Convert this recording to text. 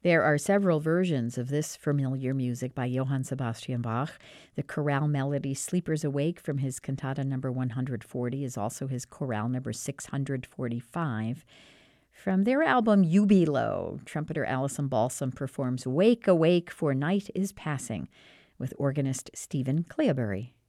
There are several versions of this familiar music by Johann Sebastian Bach. The chorale melody Sleepers Awake from his cantata number 140 is also his chorale number 645. From their album Jubilo, trumpeter Alison Balsam performs Wake, Awake, for Night is Passing with organist Stephen Cleobury.